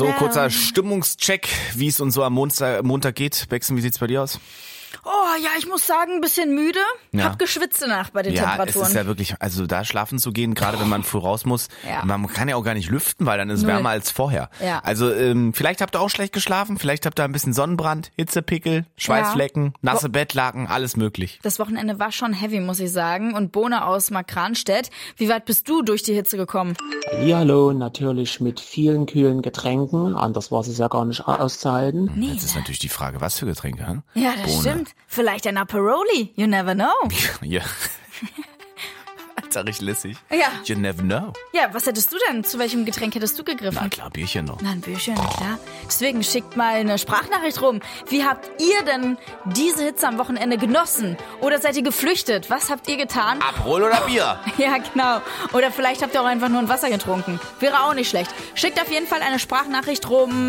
So, kurzer Stimmungscheck, wie es uns so am Montag geht. Bexen, wie sieht's bei dir aus? Oh ja, ich muss sagen, ein bisschen müde. Hab geschwitzt danach bei den Temperaturen. Ja, es ist ja wirklich, also da schlafen zu gehen, gerade wenn man früh raus muss, man kann ja auch gar nicht lüften, weil dann ist es wärmer als vorher. Ja. Also vielleicht habt ihr auch schlecht geschlafen, vielleicht habt ihr ein bisschen Sonnenbrand, Hitzepickel, Schweißflecken, nasse Bettlaken, alles möglich. Das Wochenende war schon heavy, muss ich sagen. Und Bona aus Markranstädt, wie weit bist du durch die Hitze gekommen? Hallihallo, natürlich mit vielen kühlen Getränken, anders war es ja gar nicht auszuhalten. Nee, Jetzt ist natürlich die Frage, was für Getränke, hm? Ja, das stimmt. Vielleicht ein Aperoli, you never know. Ja. Sag ich lässig. Ja. You never know. Ja, was hättest du denn? Zu welchem Getränk hättest du gegriffen? Na klar, Bierchen noch. Na, ein Bierchen, klar. Deswegen schickt mal eine Sprachnachricht rum. Wie habt ihr denn diese Hitze am Wochenende genossen? Oder seid ihr geflüchtet? Was habt ihr getan? Aperol oder Bier? Ja, genau. Oder vielleicht habt ihr auch einfach nur ein Wasser getrunken. Wäre auch nicht schlecht. Schickt auf jeden Fall eine Sprachnachricht rum.